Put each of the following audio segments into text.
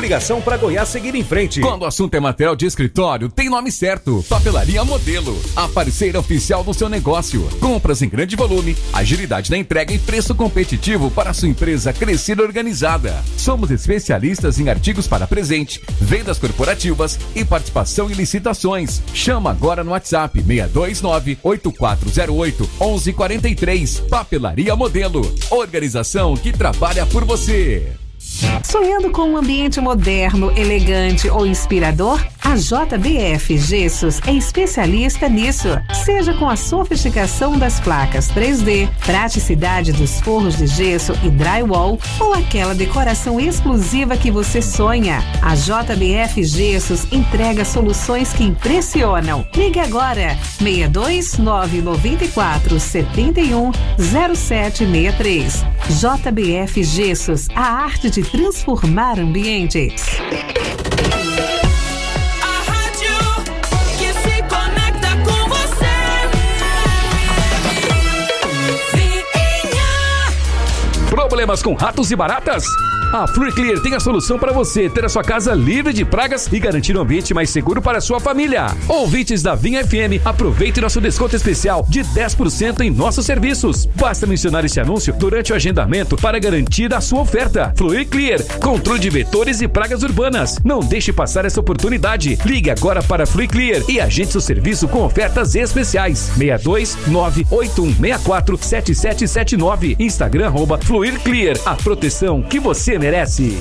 Coligação para Goiás seguir em frente. Quando o assunto é material de escritório, tem nome certo. Papelaria Modelo, a parceira oficial do seu negócio. Compras em grande volume, agilidade na entrega e preço competitivo para a sua empresa crescer organizada. Somos especialistas em artigos para presente, vendas corporativas e participação em licitações. Chama agora no WhatsApp 629-8408-1143. Papelaria Modelo, organização que trabalha por você. Sonhando com um ambiente moderno, elegante ou inspirador? A JBF Gessos é especialista nisso. Seja com a sofisticação das placas 3D, praticidade dos forros de gesso e drywall ou aquela decoração exclusiva que você sonha, a JBF Gessos entrega soluções que impressionam. Ligue agora, 62994710763. JBF Gessos, a arte de transformar ambientes. A rádio que se conecta com você. Problemas com ratos e baratas? A Free Clear tem a solução para você ter a sua casa livre de pragas e garantir um ambiente mais seguro para a sua família. Ouvintes da Vinha FM, aproveite nosso desconto especial de 10% em nossos serviços. Basta mencionar esse anúncio durante o agendamento para garantir a sua oferta. Free Clear, controle de vetores e pragas urbanas. Não deixe passar essa oportunidade. Ligue agora para Free Clear e agende seu serviço com ofertas especiais. 62981647779. Instagram @FluirClear. A proteção que você merece.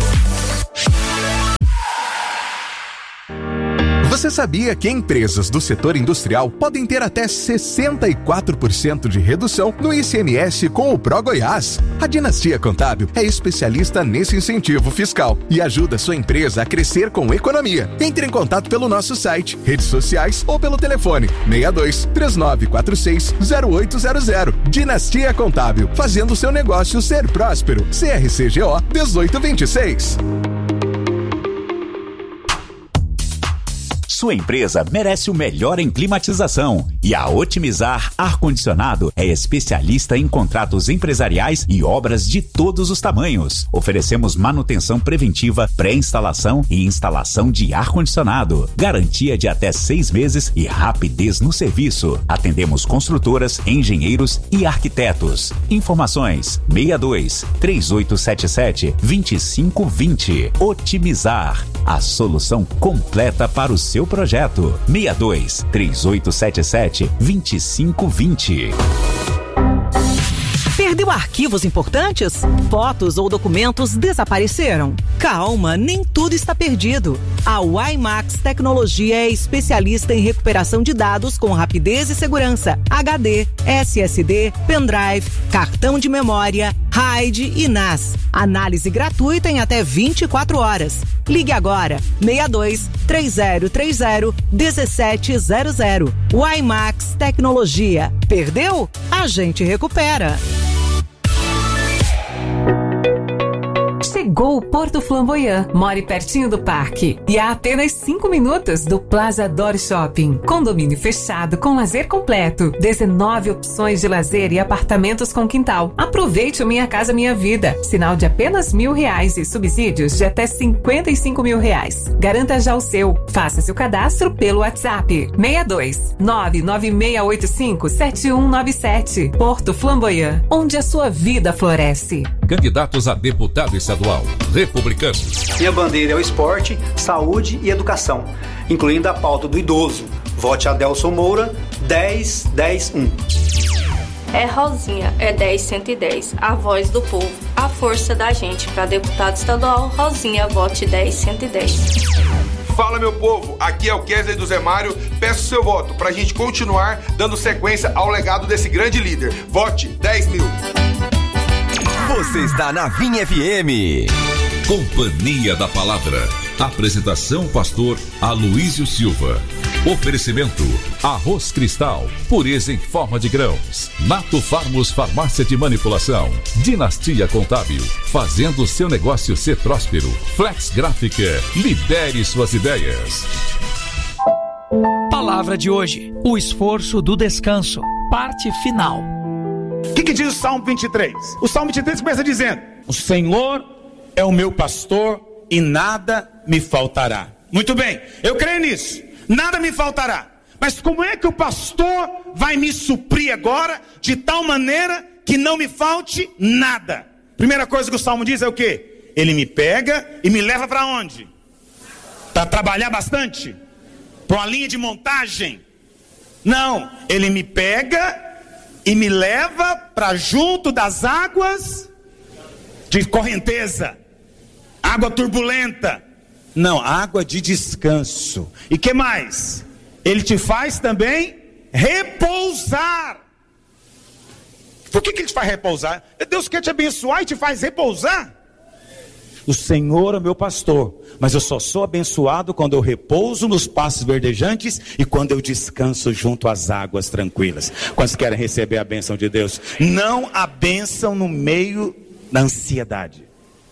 Você sabia que empresas do setor industrial podem ter até 64% de redução no ICMS com o ProGoiás? A Dinastia Contábil é especialista nesse incentivo fiscal e ajuda sua empresa a crescer com economia. Entre em contato pelo nosso site, redes sociais ou pelo telefone 62-3946-0800. Dinastia Contábil, fazendo seu negócio ser próspero. CRCGO 1826. Sua empresa merece o melhor em climatização e a Otimizar Ar-Condicionado é especialista em contratos empresariais e obras de todos os tamanhos. Oferecemos manutenção preventiva, pré-instalação e instalação de ar-condicionado. Garantia de até 6 meses e rapidez no serviço. Atendemos construtoras, engenheiros e arquitetos. Informações 62-3877-2520. Otimizar, a solução completa para o seu projeto. 62-3877-2520. Perdeu arquivos importantes? Fotos ou documentos desapareceram? Calma, nem tudo está perdido. A WiMax Tecnologia é especialista em recuperação de dados com rapidez e segurança. HD, SSD, pendrive, cartão de memória, RAID e NAS. Análise gratuita em até 24 horas. Ligue agora, 62-3030-1700. WiMax Tecnologia. Perdeu? A gente recupera. Chegou o Porto Flamboyant. More pertinho do parque e a apenas 5 minutos do Plaza Dor Shopping. Condomínio fechado com lazer completo. 19 opções de lazer e apartamentos com quintal. Aproveite o Minha Casa Minha Vida. Sinal de apenas R$1.000 e subsídios de até R$55.000. Garanta já o seu. Faça seu cadastro pelo WhatsApp 62-99685-7197. Porto Flamboyant, onde a sua vida floresce. Candidatos a deputado estadual, Republicanos. Minha bandeira é o esporte, saúde e educação, incluindo a pauta do idoso. Vote Adelson Moura, 10-10-1. É Rosinha, é 10-110, a voz do povo, a força da gente. Para deputado estadual, Rosinha, vote 10-110. Fala, meu povo, aqui é o Kesley do Zé Mário. Peço seu voto pra gente continuar dando sequência ao legado desse grande líder. Vote 10.000. Você está na Vinha FM. Companhia da Palavra. Apresentação pastor Aloísio Silva. Oferecimento Arroz Cristal, pureza em forma de grãos. Nato Farmos Farmácia de Manipulação. Dinastia Contábil, fazendo seu negócio ser próspero. Flex Gráfica, libere suas ideias. Palavra de hoje, o esforço do descanso, parte final. O que diz o Salmo 23? O Salmo 23 começa dizendo: o Senhor é o meu pastor e nada me faltará. Muito bem, eu creio nisso, nada me faltará. Mas como é que o pastor vai me suprir agora de tal maneira que não me falte nada? Primeira coisa que o Salmo diz é o quê? Ele me pega e me leva para onde? Para trabalhar bastante? Para uma linha de montagem? Não, ele me pega e me leva para junto das águas de correnteza, água turbulenta. Não, água de descanso. E que mais? Ele te faz também repousar. Por que ele te faz repousar? Deus quer te abençoar e te faz repousar. O Senhor é meu pastor, mas eu só sou abençoado quando eu repouso nos pastos verdejantes e quando eu descanso junto às águas tranquilas. Quantos querem receber a bênção de Deus? Não há bênção no meio da ansiedade.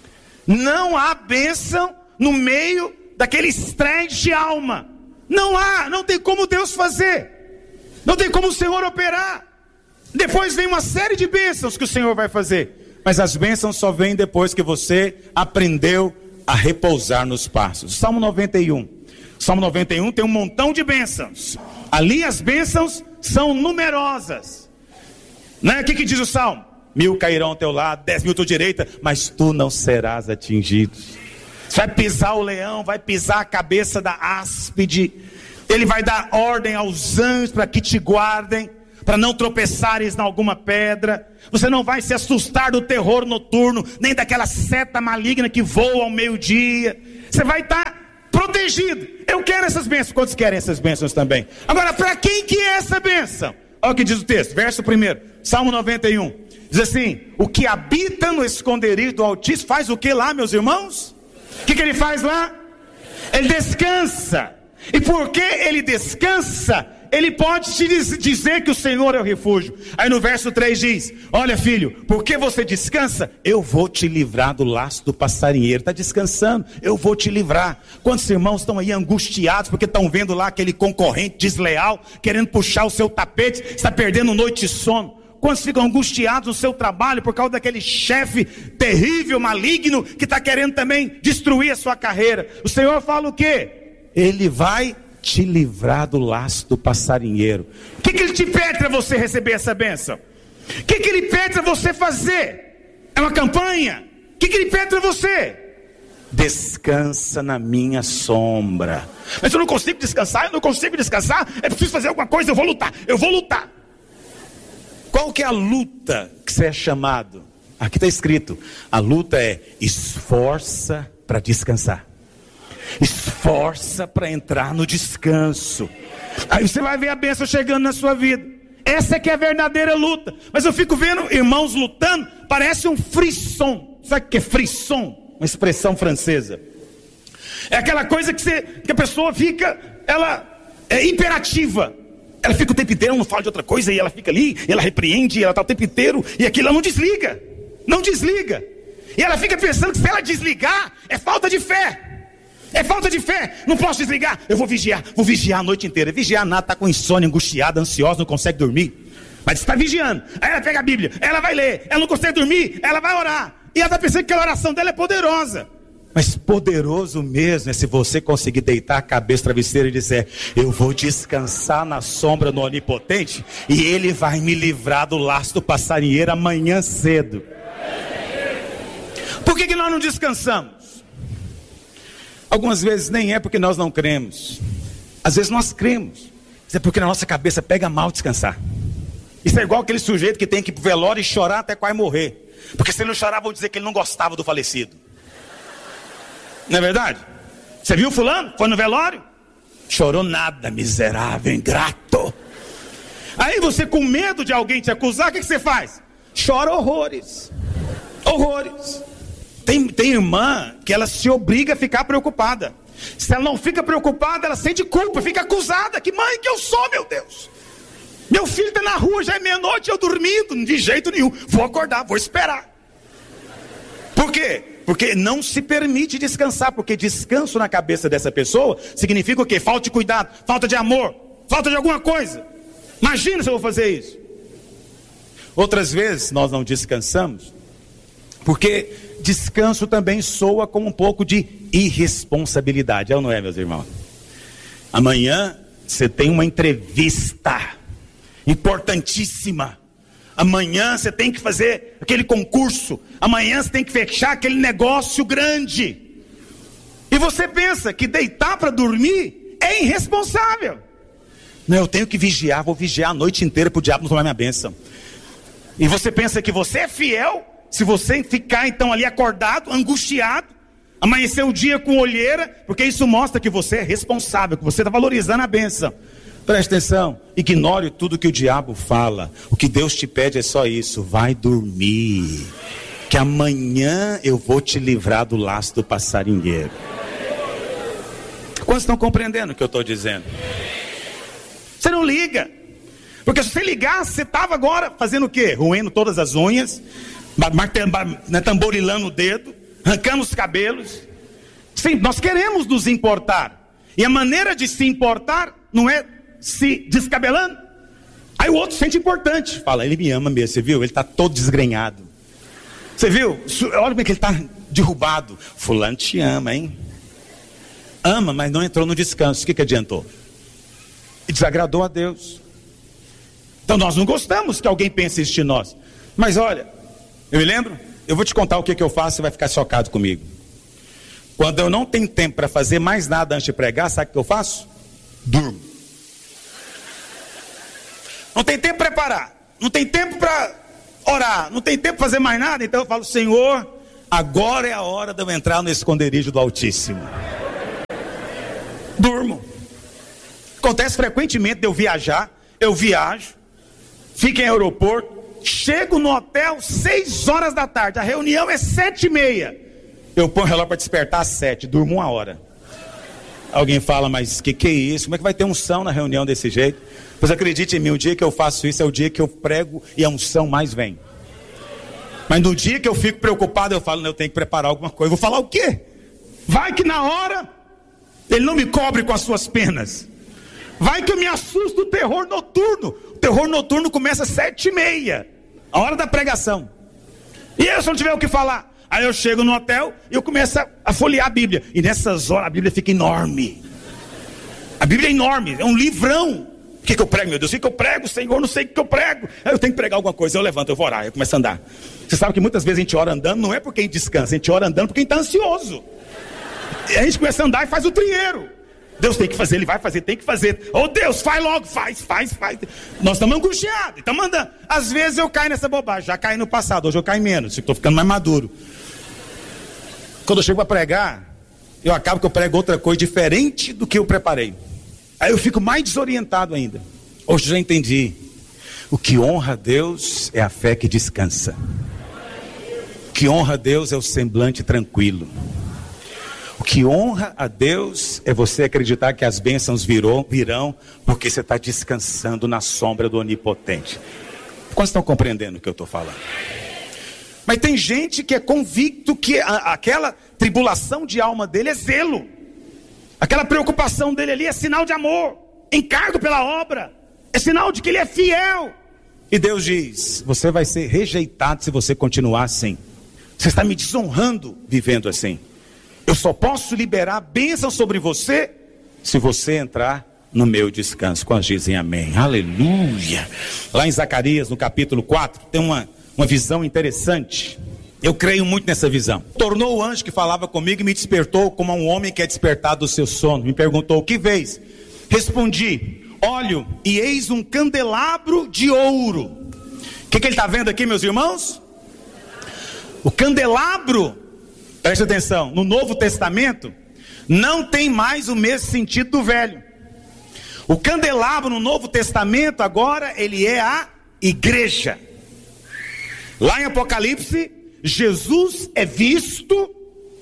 Não há bênção no meio daquele estresse de alma. Não há, não tem como Deus fazer. Não tem como o Senhor operar. Depois vem uma série de bênçãos que o Senhor vai fazer. Mas as bênçãos só vêm depois que você aprendeu a repousar nos pastos. Salmo 91. Salmo 91 tem um montão de bênçãos. Ali as bênçãos são numerosas. Né? O que diz o Salmo? 1000 cairão ao teu lado, 10.000 à tua direita, mas tu não serás atingido. Você vai pisar o leão, vai pisar a cabeça da áspide. Ele vai dar ordem aos anjos para que te guardem, para não tropeçares em alguma pedra. Você não vai se assustar do terror noturno, nem daquela seta maligna que voa ao meio-dia. Você vai estar protegido. Eu quero essas bênçãos. Quantos querem essas bênçãos também? Agora, para quem que é essa bênção? Olha o que diz o texto, verso 1, Salmo 91. Diz assim: o que habita no esconderijo do Altíssimo faz o que lá, meus irmãos? O que ele faz lá? Ele descansa. E porque ele descansa, ele pode te dizer que o Senhor é o refúgio. Aí no verso 3 diz: olha filho, porque você descansa, eu vou te livrar do laço do passarinheiro. Está descansando, eu vou te livrar. Quantos irmãos estão aí angustiados porque estão vendo lá aquele concorrente desleal querendo puxar o seu tapete, está perdendo noite de sono? Quantos ficam angustiados no seu trabalho por causa daquele chefe terrível, maligno, que está querendo também destruir a sua carreira? O Senhor fala o quê? Ele vai te livrar do laço do passarinheiro. O que ele te pede para você receber essa bênção? O que ele pede para você fazer? É uma campanha? O que ele pede para você? Descansa na minha sombra. Mas eu não consigo descansar, é preciso fazer alguma coisa, eu vou lutar. Qual que é a luta que você é chamado? Aqui está escrito, a luta é esforça para descansar. Esforça para entrar no descanso. Aí você vai ver a bênção chegando na sua vida. Essa é que é a verdadeira luta. Mas eu fico vendo irmãos lutando, parece um frisson. Sabe o que é frisson? Uma expressão francesa. É aquela coisa que a pessoa fica, ela é imperativa. Ela fica o tempo inteiro, não fala de outra coisa, e ela fica ali, e ela repreende, e ela está o tempo inteiro, e aquilo ela não desliga. E ela fica pensando que se ela desligar, é falta de fé. Não posso desligar, eu vou vigiar a noite inteira. Vigiar nada, está com insônia, angustiada, ansiosa, não consegue dormir. Mas está vigiando. Aí ela pega a Bíblia, ela vai ler, ela não consegue dormir, ela vai orar. E ela está pensando que a oração dela é poderosa. Mas poderoso mesmo é se você conseguir deitar a cabeça travesseira e dizer: eu vou descansar na sombra no Onipotente, e Ele vai me livrar do laço do passarinheiro amanhã cedo. Por que nós não descansamos? Algumas vezes nem é porque nós não cremos. Às vezes nós cremos, mas é porque na nossa cabeça pega mal descansar. Isso é igual aquele sujeito que tem que ir pro velório e chorar até quase morrer. Porque se ele não chorar, vão dizer que ele não gostava do falecido. Não é verdade? Você viu fulano? Foi no velório? Chorou nada, miserável, ingrato. Aí você, com medo de alguém te acusar, o que você faz? Chora horrores. Tem irmã que ela se obriga a ficar preocupada. Se ela não fica preocupada, ela sente culpa, fica acusada. Que mãe que eu sou, meu Deus? Meu filho está na rua, já é meia-noite, eu dormindo. De jeito nenhum, vou acordar, vou esperar. Por quê? Porque não se permite descansar. Porque descanso na cabeça dessa pessoa significa o quê? Falta de cuidado, falta de amor, falta de alguma coisa. Imagina se eu vou fazer isso. Outras vezes nós não descansamos porque descanso também soa como um pouco de irresponsabilidade, é ou não é, meus irmãos? Amanhã você tem uma entrevista importantíssima. Amanhã você tem que fazer aquele concurso. Amanhã você tem que fechar aquele negócio grande. E você pensa que deitar para dormir é irresponsável. Não, eu tenho que vigiar, vou vigiar a noite inteira para o diabo não tomar minha bênção. E você pensa que você é fiel se você ficar então ali acordado, angustiado, amanhecer o dia com olheira, porque isso mostra que você é responsável, que você está valorizando a bênção. Preste atenção, ignore tudo que o diabo fala. O que Deus te pede é só isso: vai dormir, que amanhã eu vou te livrar do laço do passarinheiro. Quantos estão compreendendo o que eu estou dizendo? Você não liga, porque se você ligasse, você estava agora fazendo o quê? Roendo todas as unhas, tamborilando o dedo, arrancando os cabelos. Sim, nós queremos nos importar, e a maneira de se importar não é se descabelando. Aí o outro sente importante, fala, ele me ama mesmo, você viu? Ele está todo desgrenhado. Você viu? Olha como é que ele está derrubado. Fulano te ama, hein? Ama, mas não entrou no descanso. O que adiantou? E desagradou a Deus. Então nós não gostamos que alguém pense isso de nós. Mas olha, eu me lembro, eu vou te contar o que eu faço, você vai ficar chocado comigo. Quando eu não tenho tempo para fazer mais nada antes de pregar, sabe o que eu faço? Durmo. Não tem tempo para preparar, não tem tempo para orar, não tem tempo para fazer mais nada. Então eu falo, Senhor, agora é a hora de eu entrar no esconderijo do Altíssimo. Durmo. Acontece frequentemente de eu viajar, eu viajo, fico em aeroporto, chego no hotel 6 horas da tarde, a reunião é 7h30, eu ponho o relógio para despertar às 7, durmo 1 hora. Alguém fala, mas que é isso? Como é que vai ter unção na reunião desse jeito? Pois acredite em mim, o dia que eu faço isso é o dia que eu prego e a unção mais vem. Mas no dia que eu fico preocupado, eu falo, não, eu tenho que preparar alguma coisa. Eu vou falar o quê? Vai que na hora ele não me cobre com as suas penas. Vai que eu me assusto do terror noturno. O terror noturno começa às 7h30, a hora da pregação. E eu, se não tiver o que falar, aí eu chego no hotel e eu começo a folhear a Bíblia. E nessas horas a Bíblia fica enorme. A Bíblia é enorme, é um livrão. O que eu prego, meu Deus? O que eu prego, Senhor? Não sei o que eu prego. Aí eu tenho que pregar alguma coisa, eu levanto, eu vou orar, eu começo a andar. Você sabe que muitas vezes a gente ora andando, não é porque a gente descansa, a gente ora andando porque a gente está ansioso. E a gente começa a andar e faz o trieiro. Deus tem que fazer, Ele vai fazer, tem que fazer. Oh Deus, faz logo, faz. Nós estamos angustiados, estamos andando. Às vezes eu caio nessa bobagem, já caí no passado, hoje eu caio menos, estou ficando mais maduro. Quando eu chego para pregar, eu acabo que eu prego outra coisa diferente do que eu preparei. Aí eu fico mais desorientado ainda. Hoje eu já entendi. O que honra a Deus é a fé que descansa. O que honra a Deus é o semblante tranquilo. O que honra a Deus é você acreditar que as bênçãos virão porque você está descansando na sombra do Onipotente. Quantos estão compreendendo o que eu estou falando? Mas tem gente que é convicto que aquela tribulação de alma dele é zelo. Aquela preocupação dele ali é sinal de amor, encargo pela obra, é sinal de que ele é fiel. E Deus diz, você vai ser rejeitado se você continuar assim. Você está me desonrando vivendo assim. Eu só posso liberar bênção sobre você se você entrar no meu descanso. Quantos dizem amém? Aleluia. Lá em Zacarias, no capítulo 4, tem uma visão interessante. Eu creio muito nessa visão. Tornou o anjo que falava comigo e me despertou como um homem que é despertado do seu sono. Me perguntou, o que vês? Respondi, olho e eis um candelabro de ouro. O que ele está vendo aqui, meus irmãos? O candelabro, preste atenção, no Novo Testamento, não tem mais o mesmo sentido do Velho. O candelabro no Novo Testamento agora, ele é a igreja. Lá em Apocalipse, Jesus é visto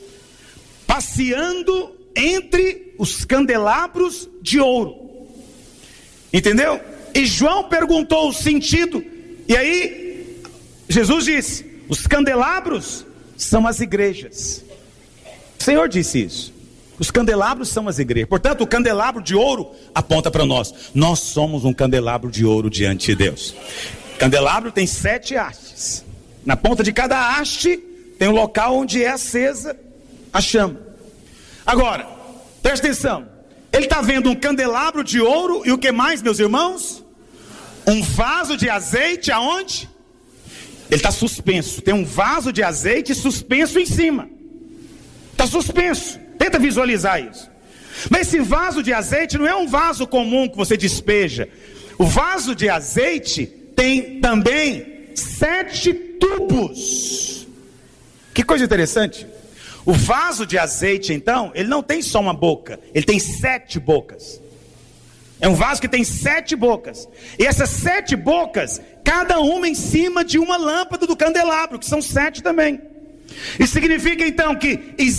passeando entre os candelabros de ouro. Entendeu? E João perguntou o sentido. E aí, Jesus disse, os candelabros são as igrejas. O Senhor disse isso. Os candelabros são as igrejas. Portanto, o candelabro de ouro aponta para nós. Nós somos um candelabro de ouro diante de Deus. O candelabro tem 7 hastes. Na ponta de cada haste tem um local onde é acesa a chama. Agora, presta atenção. Ele está vendo um candelabro de ouro e o que mais, meus irmãos? Um vaso de azeite aonde? Ele está suspenso. Tem um vaso de azeite suspenso em cima. Está suspenso. Tenta visualizar isso. Mas esse vaso de azeite não é um vaso comum que você despeja. O vaso de azeite tem também 7 tubos. Que coisa interessante. O vaso de azeite, então, ele não tem só uma boca, ele tem 7 bocas. É um vaso que tem 7 bocas. E essas 7 bocas, cada uma em cima de uma lâmpada do candelabro, que são 7 também. Isso significa então que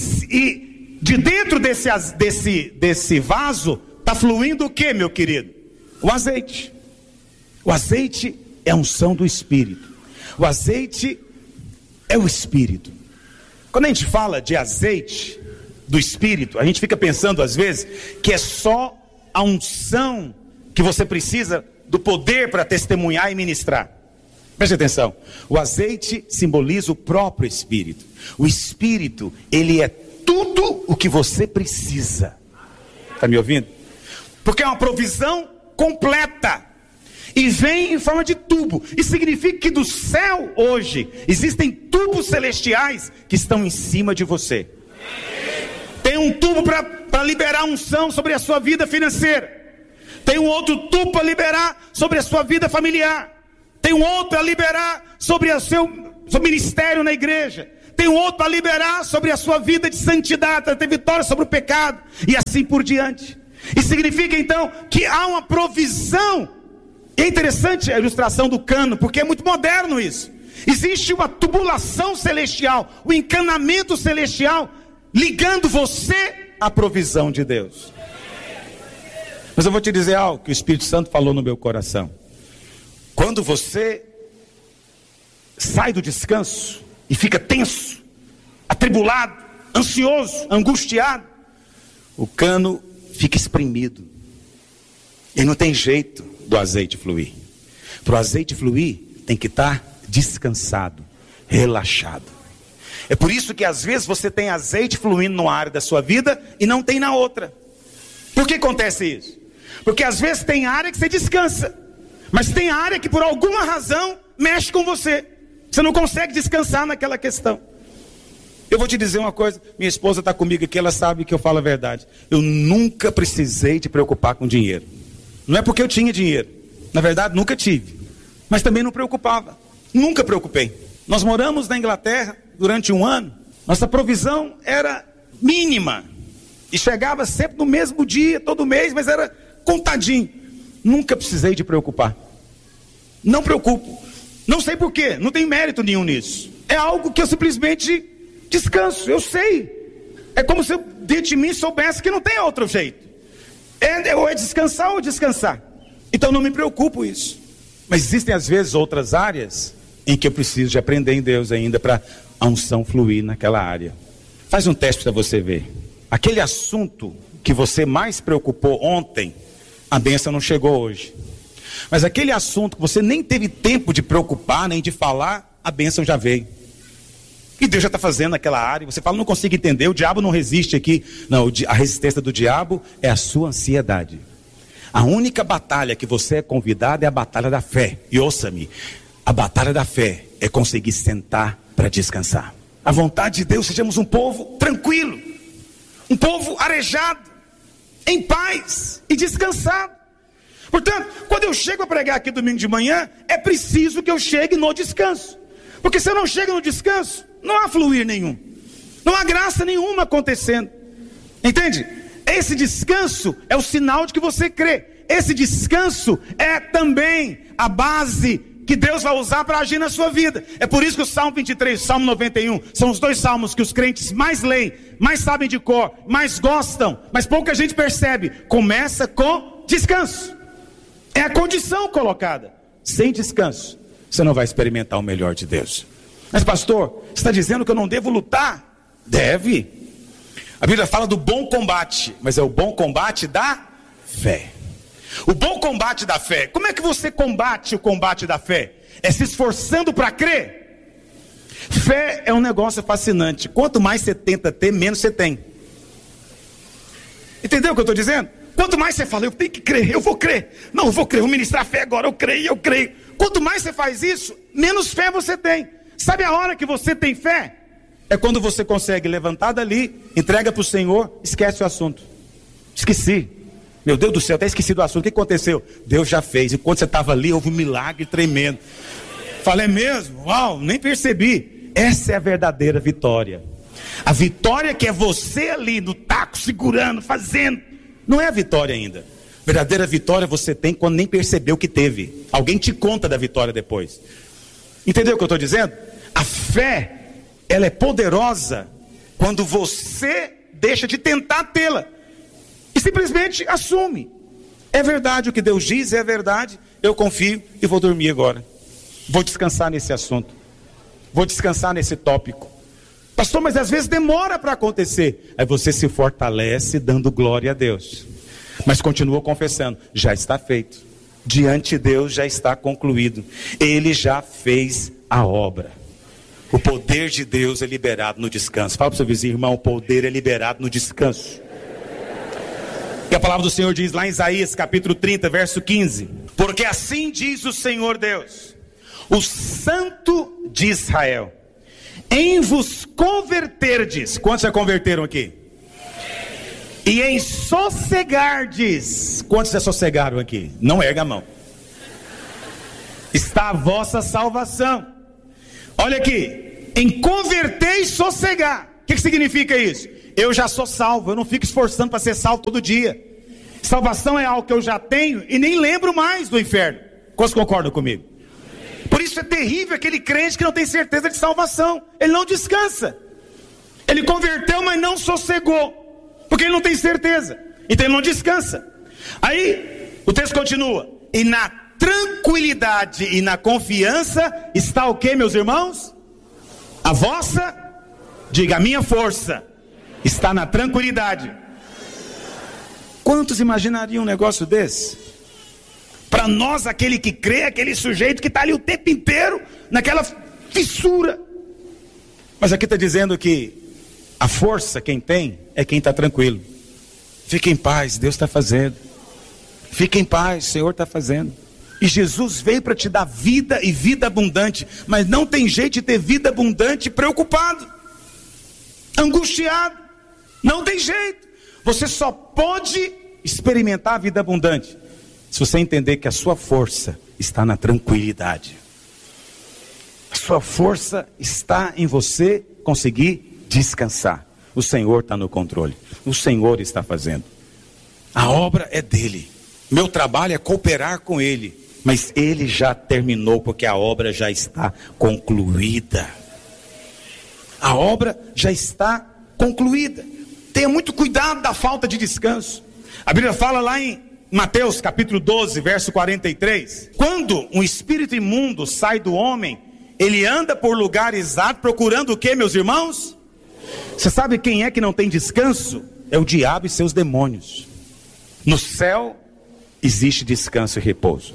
de dentro desse vaso está fluindo o que, meu querido? O azeite. O azeite é a unção do Espírito. O azeite é o Espírito. Quando a gente fala de azeite do Espírito, a gente fica pensando às vezes que é só a unção que você precisa do poder para testemunhar e ministrar. Preste atenção, o azeite simboliza o próprio Espírito. O Espírito, ele é tudo o que você precisa. Está me ouvindo? Porque é uma provisão completa. E vem em forma de tubo. Isso significa que do céu hoje existem tubos celestiais que estão em cima de você. Tem um tubo para liberar unção sobre a sua vida financeira. Tem um outro tubo para liberar sobre a sua vida familiar. Tem um outro para liberar sobre o seu ministério na igreja. Tem um outro para liberar sobre a sua vida de santidade, para ter vitória sobre o pecado. E assim por diante. Isso significa então que há uma provisão. É interessante a ilustração do cano, porque é muito moderno isso. Existe uma tubulação celestial, um encanamento celestial, ligando você à provisão de Deus. Mas eu vou te dizer algo que o Espírito Santo falou no meu coração. Quando você sai do descanso e fica tenso, atribulado, ansioso, angustiado, o cano fica espremido. E não tem jeito do azeite fluir. Para o azeite fluir, tem que estar descansado, relaxado. É por isso que às vezes você tem azeite fluindo numa área da sua vida e não tem na outra. Por que acontece isso? Porque às vezes tem área que você descansa, mas tem área que por alguma razão mexe com você. Você não consegue descansar naquela questão. Eu vou te dizer uma coisa, minha esposa está comigo aqui, ela sabe que eu falo a verdade. Eu nunca precisei te preocupar com dinheiro. Não é porque eu tinha dinheiro, na verdade nunca tive, mas também não preocupava, nunca preocupei. Nós moramos na Inglaterra durante 1 ano, nossa provisão era mínima, e chegava sempre no mesmo dia, todo mês, mas era contadinho. Nunca precisei de preocupar, não preocupo, não sei porquê, não tem mérito nenhum nisso, é algo que eu simplesmente descanso, eu sei, é como se eu dentro de mim soubesse que não tem outro jeito. Ou é descansar ou descansar. Então não me preocupo isso. Mas existem às vezes outras áreas em que eu preciso de aprender em Deus ainda para a unção fluir naquela área. Faz um teste para você ver. Aquele assunto que você mais preocupou ontem, a bênção não chegou hoje. Mas aquele assunto que você nem teve tempo de preocupar, nem de falar, a bênção já veio. E Deus já está fazendo naquela área. Você fala, não consigo entender, o diabo não resiste aqui. Não, a resistência do diabo é a sua ansiedade. A única batalha que você é convidado é a batalha da fé. E ouça-me, a batalha da fé é conseguir sentar para descansar. A vontade de Deus, sejamos um povo tranquilo, um povo arejado, em paz e descansado. Portanto, quando eu chego a pregar aqui domingo de manhã, é preciso que eu chegue no descanso. Porque se eu não chego no descanso, não há fluir nenhum, não há graça nenhuma acontecendo, entende? Esse descanso é o sinal de que você crê. Esse descanso é também a base que Deus vai usar para agir na sua vida. É por isso que o Salmo 23, o Salmo 91 são os 2 salmos que os crentes mais leem, mais sabem de cor, mais gostam, mas pouca gente percebe. Começa com descanso, é a condição colocada. Sem descanso você não vai experimentar o melhor de Deus. Mas pastor, você está dizendo que eu não devo lutar? Deve. A Bíblia fala do bom combate, mas é o bom combate da fé. O bom combate da fé. Como é que você combate o combate da fé? É se esforçando para crer. Fé é um negócio fascinante. Quanto mais você tenta ter, menos você tem. Entendeu o que eu estou dizendo? Quanto mais você fala, eu tenho que crer, eu vou crer. Não, eu vou crer, vou ministrar fé agora, eu creio. Quanto mais você faz isso, menos fé você tem. Sabe a hora que você tem fé? É quando você consegue levantar dali, entrega para o Senhor, esquece o assunto. Esqueci. Meu Deus do céu, até esqueci do assunto. O que aconteceu? Deus já fez. Enquanto você estava ali, houve um milagre tremendo. Falei, é mesmo? Uau, nem percebi. Essa é a verdadeira vitória. A vitória que é você ali no taco, segurando, fazendo. Não é a vitória ainda. Verdadeira vitória você tem quando nem percebeu que teve. Alguém te conta da vitória depois. Entendeu o que eu estou dizendo? A fé, ela é poderosa quando você deixa de tentar tê-la. E simplesmente assume. É verdade o que Deus diz, é verdade. Eu confio e vou dormir agora. Vou descansar nesse assunto. Vou descansar nesse tópico. Pastor, mas às vezes demora para acontecer. Aí você se fortalece dando glória a Deus. Mas continua confessando. Já está feito. Diante de Deus já está concluído. Ele já fez a obra. O poder de Deus é liberado no descanso. Fala para o seu vizinho, irmão, o poder é liberado no descanso. E a palavra do Senhor diz lá em Isaías capítulo 30, verso 15. Porque assim diz o Senhor Deus, o Santo de Israel, em vos converterdes. Quantos já converteram aqui? E em sossegardes. Quantos já sossegaram aqui? Não erga a mão. Está a vossa salvação. Olha aqui, em converter e sossegar. O que significa isso? Eu já sou salvo, eu não fico esforçando para ser salvo todo dia. Salvação é algo que eu já tenho e nem lembro mais do inferno. Quantos concordam comigo? Por isso é terrível aquele crente que não tem certeza de salvação. Ele não descansa. Ele converteu, mas não sossegou, porque ele não tem certeza. Então ele não descansa. Aí o texto continua. E na tranquilidade e na confiança está o que, meus irmãos? A vossa, diga, a minha força está na tranquilidade. Quantos imaginariam um negócio desse? Para nós, aquele que crê, aquele sujeito que está ali o tempo inteiro naquela fissura. Mas aqui está dizendo que a força quem tem é quem está tranquilo. Fique em paz, Deus está fazendo. Fique em paz, o Senhor está fazendo. E Jesus veio para te dar vida e vida abundante. Mas não tem jeito de ter vida abundante preocupado, angustiado. Não tem jeito. Você só pode experimentar a vida abundante se você entender que a sua força está na tranquilidade. A sua força está em você conseguir descansar. O Senhor está no controle. O Senhor está fazendo. A obra é dele. Meu trabalho é cooperar com ele. Mas ele já terminou, porque a obra já está concluída. A obra já está concluída. Tenha muito cuidado da falta de descanso. A Bíblia fala lá em Mateus capítulo 12, verso 43. Quando um espírito imundo sai do homem, ele anda por lugares áridos procurando o que, meus irmãos? Você sabe quem é que não tem descanso? É o diabo e seus demônios. No céu existe descanso e repouso.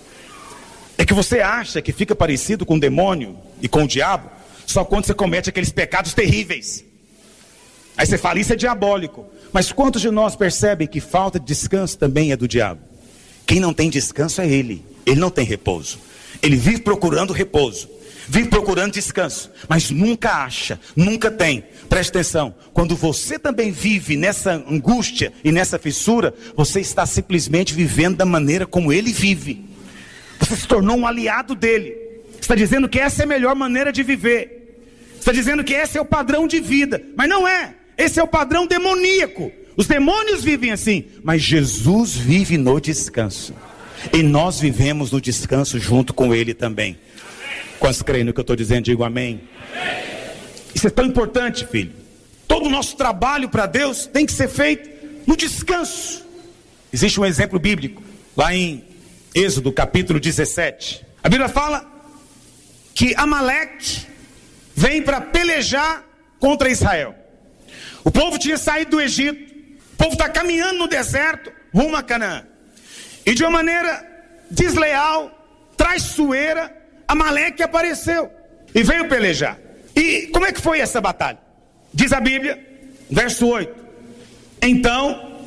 É que você acha que fica parecido com o demônio e com o diabo só quando você comete aqueles pecados terríveis. Aí você fala, isso é diabólico. Mas quantos de nós percebem que falta de descanso também é do diabo? Quem não tem descanso é ele. Ele não tem repouso. Ele vive procurando repouso, vive procurando descanso, mas nunca acha, nunca tem. Preste atenção, quando você também vive nessa angústia e nessa fissura, você está simplesmente vivendo da maneira como ele vive. Você se tornou um aliado dele. Está dizendo que essa é a melhor maneira de viver. Está dizendo que esse é o padrão de vida. Mas não é. Esse é o padrão demoníaco. Os demônios vivem assim. Mas Jesus vive no descanso. E nós vivemos no descanso junto com ele também. Quantos creem no que eu estou dizendo? Digo amém. Isso é tão importante, filho. Todo o nosso trabalho para Deus tem que ser feito no descanso. Existe um exemplo bíblico. Lá em Êxodo capítulo 17. A Bíblia fala que Amaleque vem para pelejar contra Israel. O povo tinha saído do Egito. O povo está caminhando no deserto rumo a Canaã. E de uma maneira desleal, traiçoeira, Amaleque apareceu e veio pelejar. E como é que foi essa batalha? Diz a Bíblia, verso 8. Então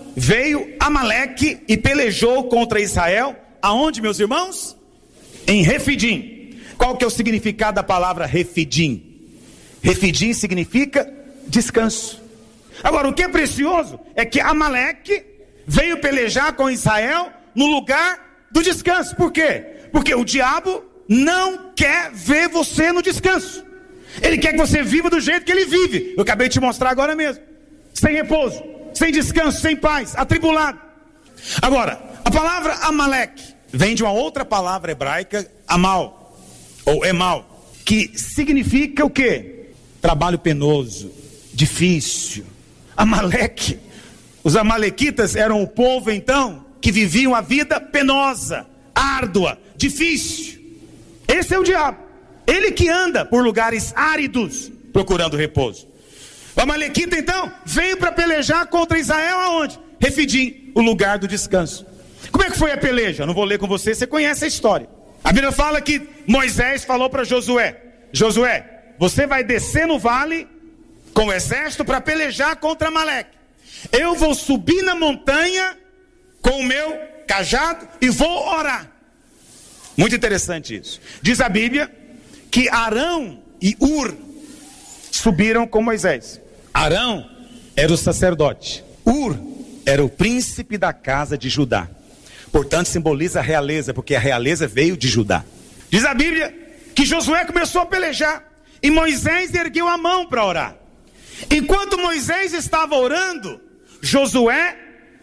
veio Amaleque e pelejou contra Israel. Aonde, meus irmãos? Em Refidim. Qual que é o significado da palavra Refidim? Refidim significa descanso. Agora, o que é precioso é que Amaleque veio pelejar com Israel no lugar do descanso. Por quê? Porque o diabo não quer ver você no descanso. Ele quer que você viva do jeito que ele vive. Eu acabei de te mostrar agora mesmo. Sem repouso, sem descanso, sem paz, atribulado. Agora, a palavra Amaleque vem de uma outra palavra hebraica, Amal, ou Emal, que significa o quê? Trabalho penoso, difícil. Amaleque, os amalequitas eram o povo então que viviam a vida penosa, árdua, difícil. Esse é o diabo. Ele que anda por lugares áridos procurando repouso. O amalequita então veio para pelejar contra Israel aonde? Refidim, o lugar do descanso. Como é que foi a peleja? Eu não vou ler com você, você conhece a história. A Bíblia fala que Moisés falou para Josué: Josué, você vai descer no vale com o exército para pelejar contra Amaleque. Eu vou subir na montanha com o meu cajado e vou orar. Muito interessante isso. Diz a Bíblia que Arão e Ur subiram com Moisés. Arão era o sacerdote. Ur era o príncipe da casa de Judá. Portanto, simboliza a realeza, porque a realeza veio de Judá. Diz a Bíblia que Josué começou a pelejar e Moisés ergueu a mão para orar. Enquanto Moisés estava orando, Josué